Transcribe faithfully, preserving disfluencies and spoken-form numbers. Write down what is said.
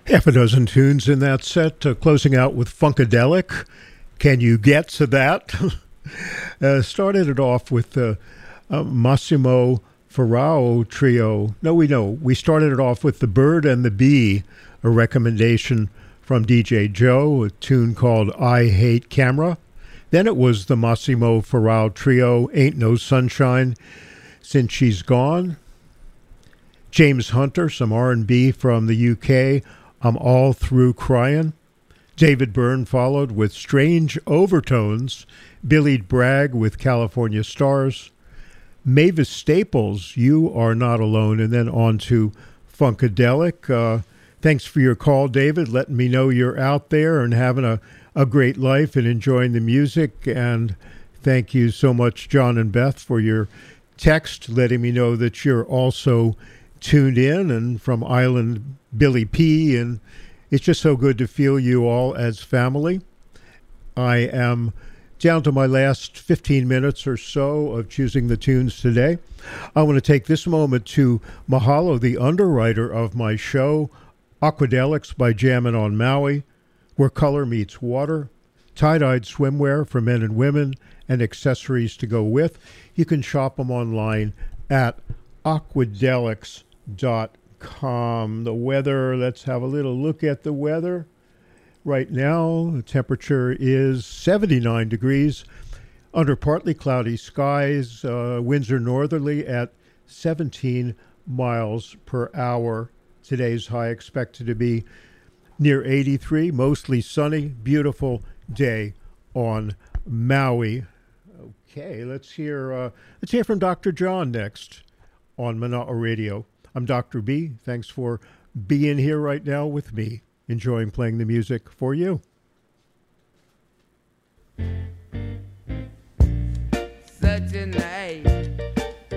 Half a dozen tunes in that set, uh, closing out with Funkadelic. Can you get to that? uh, started it off with the uh, uh, Massimo Ferrao trio. No, we know. We started it off with The Bird and the Bee, a recommendation from D J Joe, a tune called I Hate Camera. Then it was the Massimo Ferrao trio, Ain't No Sunshine Since She's Gone. James Hunter, some R and B from the U K, I'm All Through Crying. David Byrne followed with Strange Overtones. Billy Bragg with California Stars. Mavis Staples, You Are Not Alone. And then on to Funkadelic. Uh, thanks for your call, David, letting me know you're out there and having a, a great life and enjoying the music. And thank you so much, John and Beth, for your text, letting me know that you're also tuned in, and from Island Billy P, and it's just so good to feel you all as family. I am down to my last fifteen minutes or so of choosing the tunes today. I want to take this moment to mahalo the underwriter of my show, Aquadelics by Jammin' on Maui, where color meets water, tie-dyed swimwear for men and women, and accessories to go with. You can shop them online at aquadelics dot com. The weather, let's have a little look at the weather. Right now, the temperature is seventy-nine degrees under partly cloudy skies. Uh, winds are northerly at seventeen miles per hour. Today's high expected to be near eighty-three, mostly sunny, beautiful day on Maui. Okay, let's hear uh, let's hear from Doctor John next on Mana'a Radio. I'm Doctor B. Thanks for being here right now with me, enjoying playing the music for you. Such a night